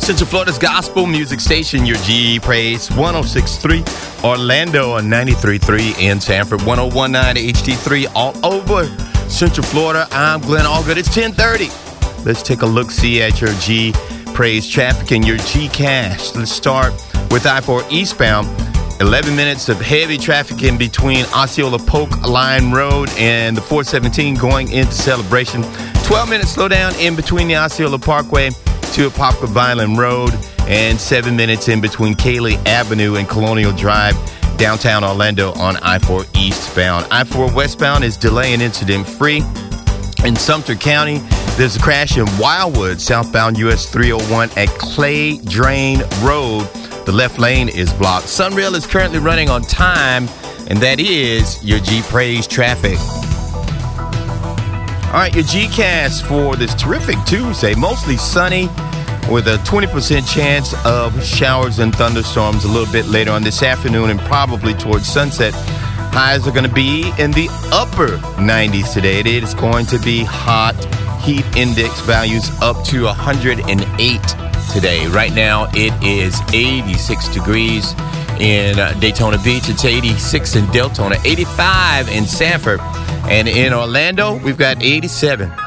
Central Florida's gospel music station, your G Praise 106.3, Orlando on 93.3, in Sanford 101.9 HD3, all over Central Florida. I'm Glenn Allgood. It's 10:30. Let's take a look-see at your G Praise traffic and your G-Cash. Let's start with I-4 eastbound. 11 minutes of heavy traffic in between Osceola Polk Line Road and the 417 going into Celebration. 12 minutes slowdown in between the Osceola Parkway to Apopka Vineland Road, and 7 minutes in between Cayley Avenue and Colonial Drive, downtown Orlando on I-4 eastbound. I-4 westbound is delay and incident free. In Sumter County, there's a crash in Wildwood, southbound US 301 at Clay Drain Road. The left lane is blocked. Sunrail is currently running on time, and that is your G-Praise traffic. All right, your G-Cast for this terrific Tuesday. Mostly sunny with a 20% chance of showers and thunderstorms a little bit later on this afternoon and probably towards sunset. Highs are going to be in the upper 90s today. It is going to be hot. Heat index values up to 108 today. Right now, it is 86 degrees in Daytona Beach. It's 86 in Deltona, 85 in Sanford. And in Orlando, we've got 87.